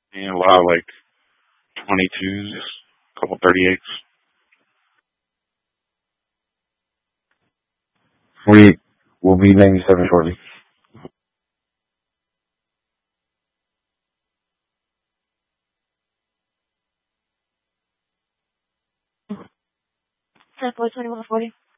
And a lot of like 22s, a couple 38s. 48 will be 97 shortly. Sample 2140.